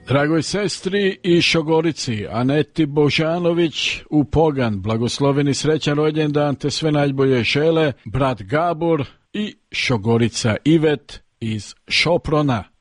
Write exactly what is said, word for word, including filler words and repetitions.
Dragoj sestri i šogorici Aneti Božanović u Pogan, blagosloveni srećan rođendan te sve najbolje žele brat Gabor i šogorica Ivet iz Šoprona.